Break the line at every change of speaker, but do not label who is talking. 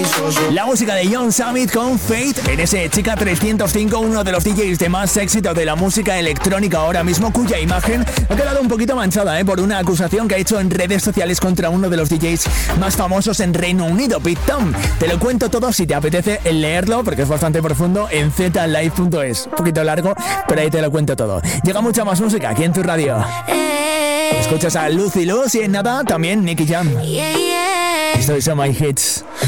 La música de John Summit con Fate en ese Chica 305, uno de los DJs de más éxito de la música electrónica ahora mismo, cuya imagen ha quedado un poquito manchada por una acusación que ha hecho en redes sociales contra uno de los DJs más famosos en Reino Unido, Pete Tong. Te lo cuento todo si te apetece leerlo, porque es bastante profundo, en zlive.es. Un poquito largo, pero ahí te lo cuento todo. Llega mucha más música aquí en tu radio. Escuchas a Lucy Luz y en nada también Nicky Jam. Esto es My Hits.